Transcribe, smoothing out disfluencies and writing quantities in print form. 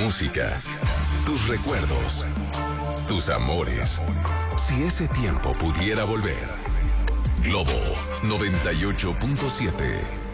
música, tus recuerdos, tus amores. Si ese tiempo pudiera volver. Globo 98.7